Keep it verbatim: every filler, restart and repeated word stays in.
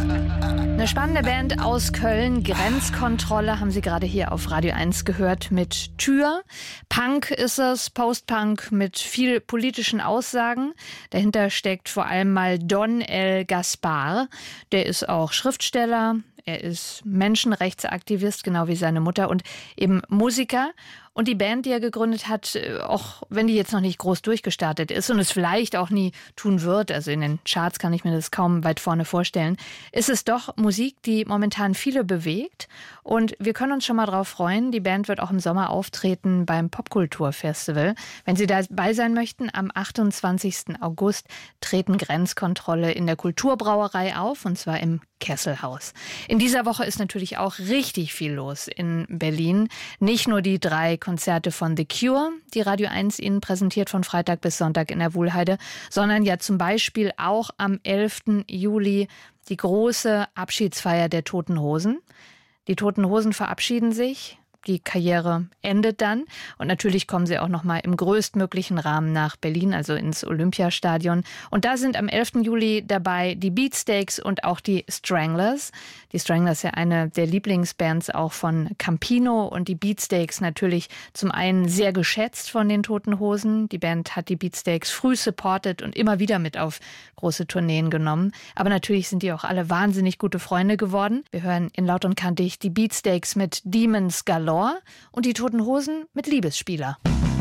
Eine spannende Band aus Köln, Grenzkontrolle, haben Sie gerade hier auf Radio eins gehört mit Tür. Punk ist es, Post-Punk mit viel politischen Aussagen. Dahinter steckt vor allem mal Don El Gaspar. Der ist auch Schriftsteller, er ist Menschenrechtsaktivist, genau wie seine Mutter, und eben Musiker. Und die Band, die er gegründet hat, auch wenn die jetzt noch nicht groß durchgestartet ist und es vielleicht auch nie tun wird, also in den Charts kann ich mir das kaum weit vorne vorstellen, ist es doch Musik, die momentan viele bewegt. Und wir können uns schon mal drauf freuen. Die Band wird auch im Sommer auftreten beim Popkulturfestival. Wenn Sie dabei sein möchten, am achtundzwanzigsten August treten Grenzkontrolle in der Kulturbrauerei auf, und zwar im Kesselhaus. In dieser Woche ist natürlich auch richtig viel los in Berlin. Nicht nur die drei Konzerte von The Cure, die Radio eins Ihnen präsentiert von Freitag bis Sonntag in der Wuhlheide, sondern ja zum Beispiel auch am elften Juli die große Abschiedsfeier der Toten Hosen. Die Toten Hosen verabschieden sich. Die Karriere endet dann. Und natürlich kommen sie auch noch mal im größtmöglichen Rahmen nach Berlin, also ins Olympiastadion. Und da sind am elften Juli dabei die Beatsteaks und auch die Stranglers. Die Stranglers ja eine der Lieblingsbands auch von Campino, und die Beatsteaks natürlich zum einen sehr geschätzt von den Toten Hosen. Die Band hat die Beatsteaks früh supportet und immer wieder mit auf große Tourneen genommen. Aber natürlich sind die auch alle wahnsinnig gute Freunde geworden. Wir hören in Laut und Kantig die Beatsteaks mit Demons Galore und die Toten Hosen mit Liebesspieler.